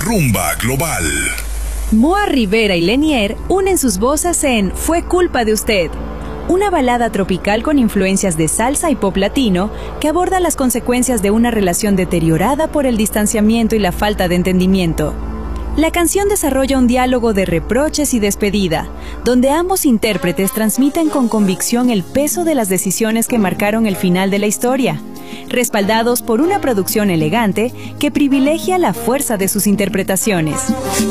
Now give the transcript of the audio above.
Rumba Global. Moa Rivera y Lenier unen sus voces en Fue culpa de usted, una balada tropical con influencias de salsa y pop latino que aborda las consecuencias de una relación deteriorada por el distanciamiento y la falta de entendimiento. La canción desarrolla un diálogo de reproches y despedida, donde ambos intérpretes transmiten con convicción el peso de las decisiones que marcaron el final de la historia, respaldados por una producción elegante que privilegia la fuerza de sus interpretaciones.